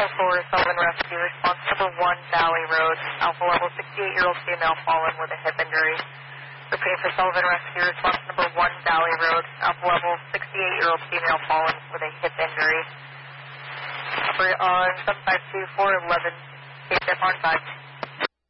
for Sullivan Rescue, response number 1, Valley Road, alpha level 68-year-old female fallen with a hip injury. Repeating for Sullivan Rescue, response number 1, Valley Road, alpha level 68-year-old female fallen with a hip injury. Operate on 752-411, KTF on 5.